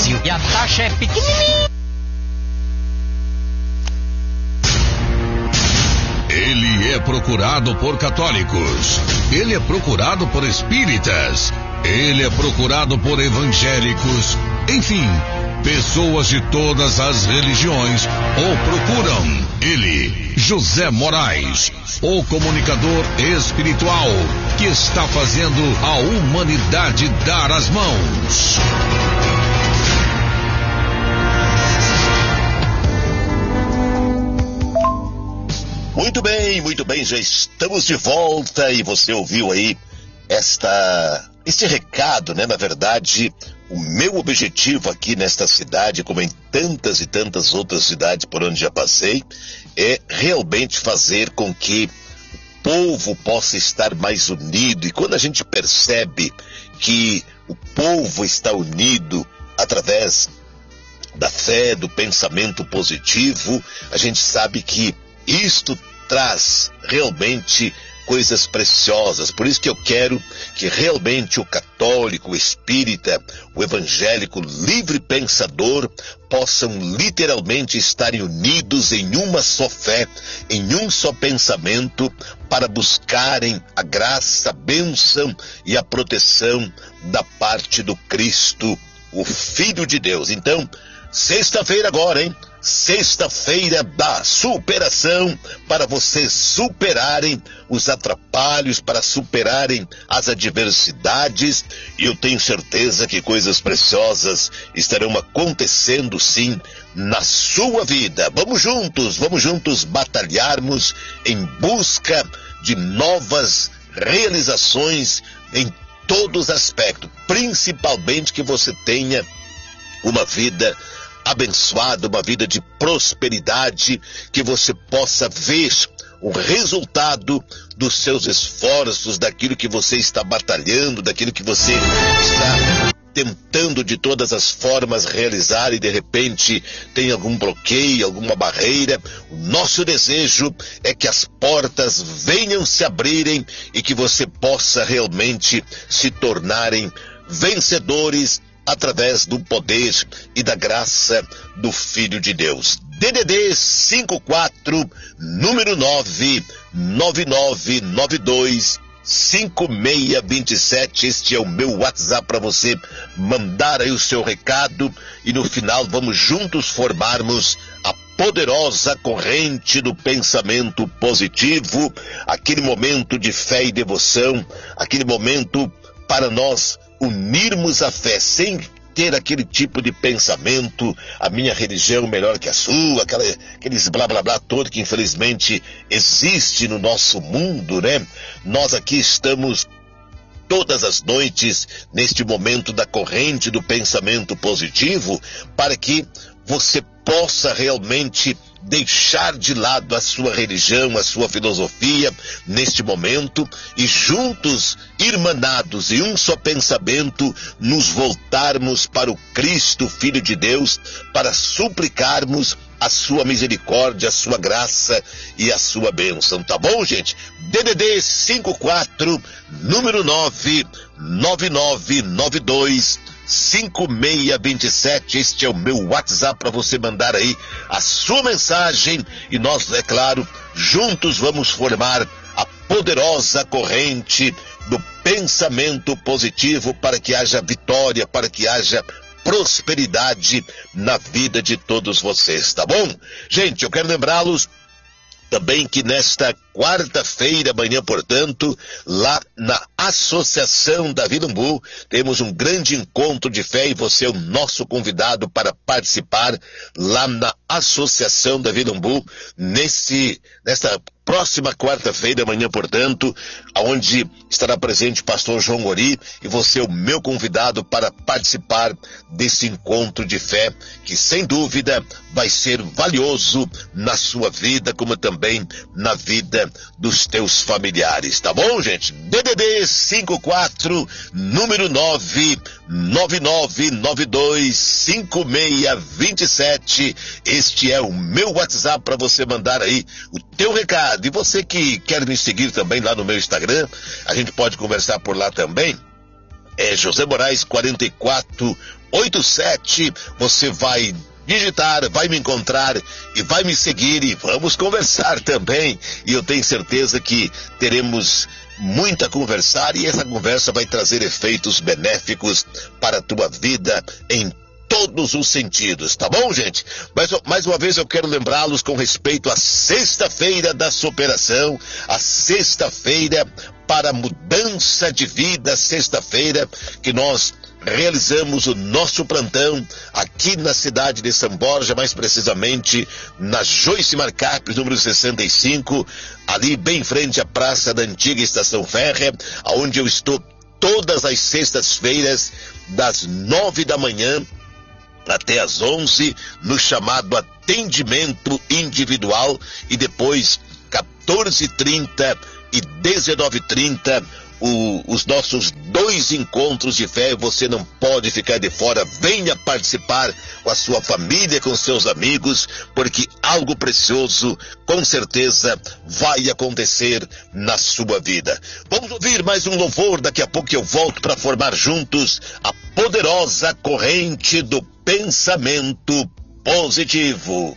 Brasil. E a taxa é pequenininha. Ele é procurado por católicos. Ele é procurado por espíritas. Ele é procurado por evangélicos. Enfim, pessoas de todas as religiões o procuram. Ele, José Moraes, o comunicador espiritual que está fazendo a humanidade dar as mãos. Muito bem, já estamos de volta e você ouviu aí este recado, né? Na verdade, o meu objetivo aqui nesta cidade, como em tantas e tantas outras cidades por onde já passei, é realmente fazer com que o povo possa estar mais unido. E quando a gente percebe que o povo está unido através da fé, do pensamento positivo, a gente sabe que isto traz realmente coisas preciosas. Por isso que eu quero que realmente o católico, o espírita, o evangélico, livre pensador possam literalmente estarem unidos em uma só fé, em um só pensamento, para buscarem a graça, a bênção e a proteção da parte do Cristo, o Filho de Deus. Então, sexta-feira agora, hein? Sexta-feira da superação, para vocês superarem os atrapalhos, para superarem as adversidades, e eu tenho certeza que coisas preciosas estarão acontecendo sim na sua vida. Vamos juntos batalharmos em busca de novas realizações em todos os aspectos, principalmente que você tenha uma vida abençoada, uma vida de prosperidade, que você possa ver o resultado dos seus esforços, daquilo que você está batalhando, daquilo que você está tentando de todas as formas realizar, e de repente tem algum bloqueio, alguma barreira. O nosso desejo é que as portas venham se abrirem e que você possa realmente se tornarem vencedores através do poder e da graça do Filho de Deus. DDD 54, número 999925627. Este é o meu WhatsApp para você mandar aí o seu recado, e no final vamos juntos formarmos a poderosa corrente do pensamento positivo, aquele momento de fé e devoção, aquele momento para nós unirmos a fé sem ter aquele tipo de pensamento, a minha religião melhor que a sua, aqueles blá blá blá todo que infelizmente existe no nosso mundo, né? Nós aqui estamos todas as noites neste momento da corrente do pensamento positivo, para que você possa realmente deixar de lado a sua religião, a sua filosofia neste momento, e juntos, irmanados em um só pensamento, nos voltarmos para o Cristo, Filho de Deus, para suplicarmos a sua misericórdia, a sua graça e a sua bênção. Tá bom, gente? DDD 54, número 999925627. Este é o meu WhatsApp para você mandar aí a sua mensagem, e nós, é claro, juntos vamos formar a poderosa corrente do pensamento positivo, para que haja vitória, para que haja prosperidade na vida de todos vocês, tá bom? Gente, eu quero lembrá-los também que nesta quarta-feira, amanhã, portanto, lá na Associação da Vila Umbu, temos um grande encontro de fé, e você é o nosso convidado para participar lá na Associação da Vila Umbu, nesta próxima quarta-feira, amanhã, portanto, onde estará presente o pastor João Gori, e você é o meu convidado para participar desse encontro de fé, que sem dúvida vai ser valioso na sua vida, como também na vida dos teus familiares, tá bom, gente? DDD 54, número 999925627. Este é o meu WhatsApp para você mandar aí o teu recado. E você que quer me seguir também lá no meu Instagram, a gente pode conversar por lá também. É José Moraes 4487. Você vai digitar, vai me encontrar e vai me seguir e vamos conversar também. E eu tenho certeza que teremos muito a conversar e essa conversa vai trazer efeitos benéficos para a tua vida em todos os sentidos, tá bom, gente? Mas mais uma vez eu quero lembrá-los com respeito à sexta-feira da superação, a sexta-feira para mudança de vida, sexta-feira que nós realizamos o nosso plantão aqui na cidade de São Borja, mais precisamente na Joyce Marcapes, número 65, ali bem em frente à praça da antiga Estação Férrea, onde eu estou todas as sextas-feiras, das 9 da manhã até as 11, no chamado atendimento individual, e depois 14h30 e 19h30, os nossos 2 encontros de fé. Você não pode ficar de fora, venha participar com a sua família, com seus amigos, porque algo precioso com certeza vai acontecer na sua vida. Vamos ouvir mais um louvor, daqui a pouco eu volto para formar juntos a poderosa corrente do pensamento positivo.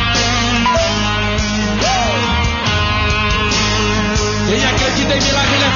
Quem acredita em milagre,